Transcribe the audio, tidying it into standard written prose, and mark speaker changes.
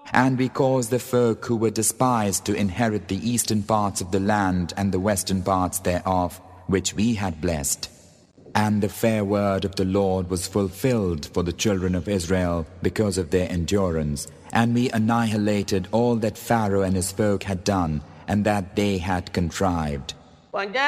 Speaker 1: And we caused the folk who were despised to inherit the eastern parts of the land and the western parts thereof, which we had blessed. And the fair word of the Lord was fulfilled for the children of Israel because of their endurance. And we annihilated all that Pharaoh and his folk had done, and that they had contrived.